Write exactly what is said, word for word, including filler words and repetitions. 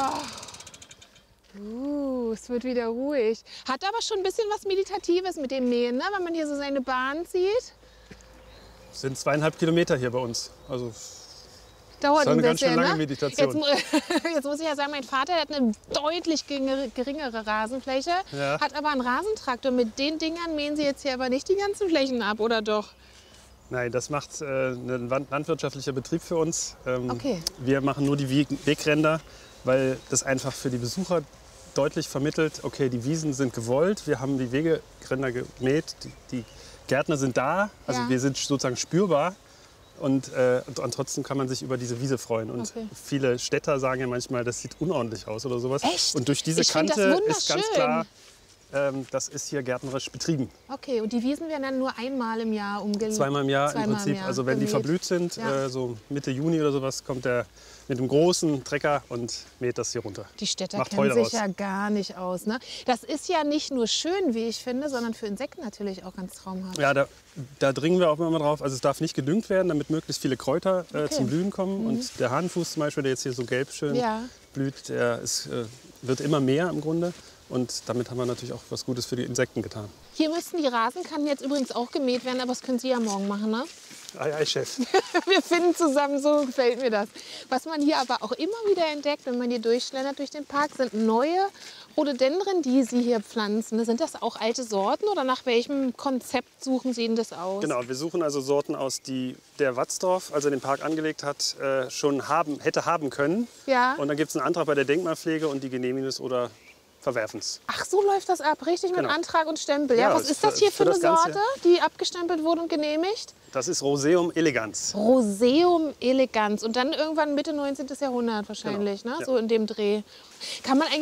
Uh, es wird wieder ruhig. Hat aber schon ein bisschen was Meditatives mit dem Mähen, ne? Wenn man hier so seine Bahn sieht. Es sind zweieinhalb Kilometer hier bei uns. Also Dauert das ist ein eine ganz schön bisschen, lange ne? Meditation. Jetzt, mu- jetzt muss ich ja sagen, mein Vater der hat eine deutlich geringere, geringere Rasenfläche, Ja. hat aber einen Rasentraktor. Mit den Dingern mähen Sie jetzt hier aber nicht die ganzen Flächen ab, oder doch? Nein, das macht äh, ein landwirtschaftlicher Betrieb für uns. Ähm, Okay. Wir machen nur die Weg Wegränder, weil das einfach für die Besucher deutlich vermittelt, okay, die Wiesen sind gewollt, wir haben die Wegeränder gemäht, die, die Gärtner sind da, also Ja. wir sind sozusagen spürbar. Und, äh, und, und trotzdem kann man sich über diese Wiese freuen. Und Okay. viele Städter sagen ja manchmal, das sieht unordentlich aus oder sowas. Echt? Und durch diese Ich find das Kante ist ganz wunderschön. klar, ähm, das ist hier gärtnerisch betrieben. Okay, und die Wiesen werden dann nur einmal im Jahr umgelegt? Zweimal im Jahr Zweimal im Prinzip. Jahr Also wenn die gemäht. verblüht sind, Ja. äh, so Mitte Juni oder sowas, kommt der mit einem großen Trecker und mäht das hier runter. Die Städter Macht kennen Heu sich daraus. ja gar nicht aus. Ne? Das ist ja nicht nur schön, wie ich finde, sondern für Insekten natürlich auch ganz traumhaft. Ja, da, da dringen wir auch immer drauf. Also es darf nicht gedüngt werden, damit möglichst viele Kräuter äh, Okay. zum Blühen kommen. Und der Hahnenfuß zum Beispiel, der jetzt hier so gelb schön Ja. blüht, der ist, äh, wird immer mehr im Grunde. Und damit haben wir natürlich auch was Gutes für die Insekten getan. Hier müssten die Rasenkanten jetzt übrigens auch gemäht werden, aber das können Sie ja morgen machen, ne? Ei, ei, Chef. Wir finden zusammen, so gefällt mir das. Was man hier aber auch immer wieder entdeckt, wenn man hier durchschlendert durch den Park, sind neue Rhododendren, die Sie hier pflanzen. Sind das auch alte Sorten oder nach welchem Konzept suchen Sie denn das aus? Genau, wir suchen also Sorten aus, die der Watzdorf, als er den Park angelegt hat, äh, schon haben, hätte haben können. Ja. Und dann gibt es einen Antrag bei der Denkmalpflege und die genehmigen es oder verwerfen es. Ach, so läuft das ab, richtig mit Genau. Antrag und Stempel. Ja, Ja, was das ist das für- hier für für eine das Ganze- Sorte, die abgestempelt wurde und genehmigt? Das ist Roseum elegans. Roseum elegans. Und dann irgendwann Mitte neunzehnten. Jahrhundert wahrscheinlich, Genau, ne? ja. So in dem Dreh. Kann man eigentlich